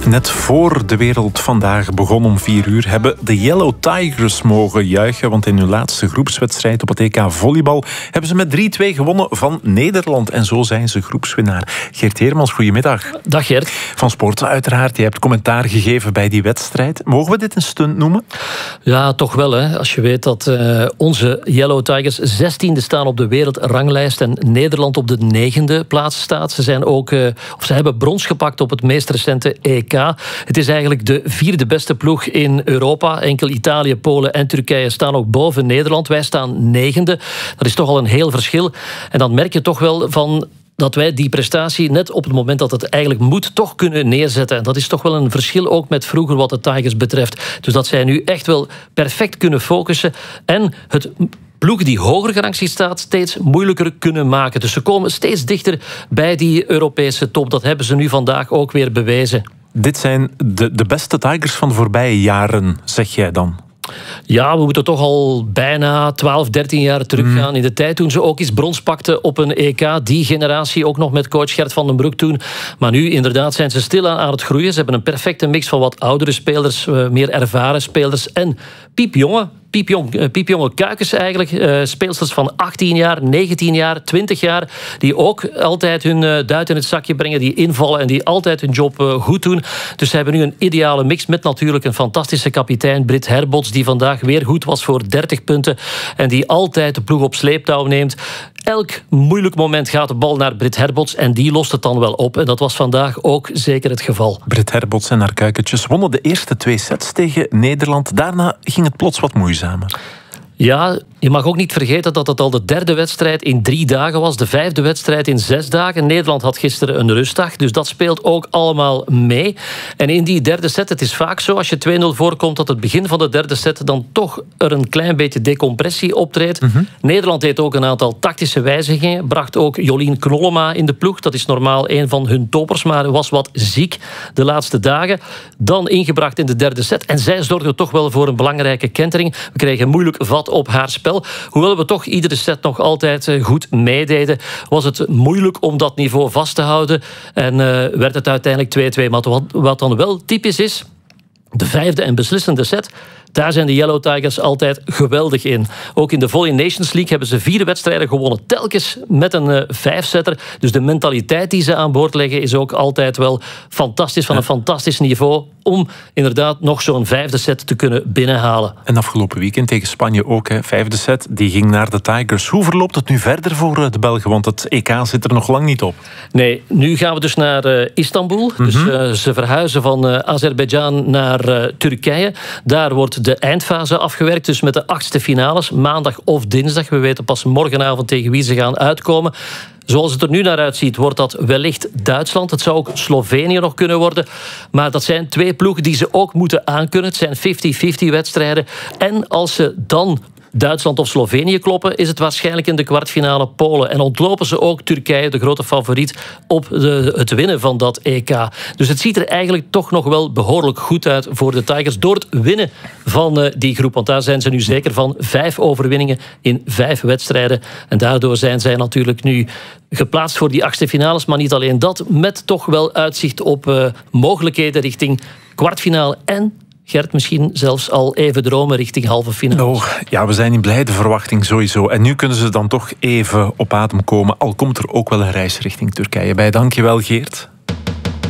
Net voor de wereld vandaag begon om 4 uur... hebben de Yellow Tigers mogen juichen. Want in hun laatste groepswedstrijd op het EK volleybal... hebben ze met 3-2 gewonnen van Nederland. En zo zijn ze groepswinnaar. Geert Heermans, goedemiddag. Dag Gert. Van Sport uiteraard. Je hebt commentaar gegeven bij die wedstrijd. Mogen we dit een stunt noemen? Ja, toch wel. Hè. Als je weet dat onze Yellow Tigers 16e staan op de wereldranglijst... en Nederland op de 9e plaats staat. Ze hebben brons gepakt op het meest recente EK. Het is eigenlijk de 4e beste ploeg in Europa. Enkel Italië, Polen en Turkije staan ook boven Nederland. Wij staan 9e. Dat is toch al een heel verschil. En dan merk je toch wel van... dat wij die prestatie net op het moment dat het eigenlijk moet... toch kunnen neerzetten. En dat is toch wel een verschil ook met vroeger wat de Tigers betreft. Dus dat zij nu echt wel perfect kunnen focussen. En het ploeg die hoger gerangschikt staat... steeds moeilijker kunnen maken. Dus ze komen steeds dichter bij die Europese top. Dat hebben ze nu vandaag ook weer bewezen. Dit zijn de beste Tigers van de voorbije jaren, zeg jij dan? Ja, we moeten toch al bijna 12, 13 jaar teruggaan in de tijd toen ze ook eens brons pakten op een EK. Die generatie ook nog met coach Gert van den Broek toen. Maar nu inderdaad zijn ze stilaan aan het groeien. Ze hebben een perfecte mix van wat oudere spelers, meer ervaren spelers en piepjonge kuikens eigenlijk. Speelsters van 18 jaar, 19 jaar, 20 jaar. Die ook altijd hun duit in het zakje brengen. Die invallen en die altijd hun job goed doen. Dus ze hebben nu een ideale mix met natuurlijk een fantastische kapitein Britt Herbots. Die vandaag weer goed was voor 30 punten. En die altijd de ploeg op sleeptouw neemt. Elk moeilijk moment gaat de bal naar Britt Herbots. En die lost het dan wel op. En dat was vandaag ook zeker het geval. Britt Herbots en haar kuikentjes wonnen de eerste 2 sets tegen Nederland. Daarna ging het plots wat moeizamer. Ja, je mag ook niet vergeten dat het al de 3e wedstrijd in 3 dagen was. De 5e wedstrijd in 6 dagen. Nederland had gisteren een rustdag. Dus dat speelt ook allemaal mee. En in die 3e set, het is vaak zo... als je 2-0 voorkomt, dat het begin van de 3e set... dan toch er een klein beetje decompressie optreedt. Nederland deed ook een aantal tactische wijzigingen. Bracht ook Jolien Knollema in de ploeg. Dat is normaal een van hun toppers, maar was wat ziek de laatste dagen. Dan ingebracht in de 3e set. En zij zorgde toch wel voor een belangrijke kentering. We kregen moeilijk vat op haar spel. Hoewel we toch iedere set nog altijd goed meededen, was het moeilijk om dat niveau vast te houden. En werd het uiteindelijk 2-2. Maar wat dan wel typisch is, de 5e en beslissende set, daar zijn de Yellow Tigers altijd geweldig in. Ook in de Volley Nations League hebben ze 4 wedstrijden gewonnen. Telkens met een 5-setter. Dus de mentaliteit die ze aan boord leggen is ook altijd wel fantastisch. Van een fantastisch niveau. Om inderdaad nog zo'n 5e set te kunnen binnenhalen. En afgelopen weekend tegen Spanje ook. 5e set, die ging naar de Tigers. Hoe verloopt het nu verder voor de Belgen? Want het EK zit er nog lang niet op. Nee, nu gaan we dus naar Istanbul. Dus ze verhuizen van Azerbeidzjan naar Turkije. Daar wordt de eindfase afgewerkt, dus met de 8e finales, maandag of dinsdag. We weten pas morgenavond tegen wie ze gaan uitkomen. Zoals het er nu naar uitziet, wordt dat wellicht Duitsland. Het zou ook Slovenië nog kunnen worden. Maar dat zijn 2 ploegen die ze ook moeten aankunnen. Het zijn 50-50 wedstrijden. En als ze dan Duitsland of Slovenië kloppen, is het waarschijnlijk in de kwartfinale Polen. En ontlopen ze ook Turkije, de grote favoriet, op het winnen van dat EK. Dus het ziet er eigenlijk toch nog wel behoorlijk goed uit voor de Tigers door het winnen van die groep. Want daar zijn ze nu zeker van 5 overwinningen in 5 wedstrijden. En daardoor zijn zij natuurlijk nu geplaatst voor die 8e finales. Maar niet alleen dat, met toch wel uitzicht op mogelijkheden richting kwartfinale en Gert, misschien zelfs al even dromen richting halve finale. Oh, ja, we zijn in blijde verwachting sowieso. En nu kunnen ze dan toch even op adem komen. Al komt er ook wel een reis richting Turkije bij. Dankjewel, Geert.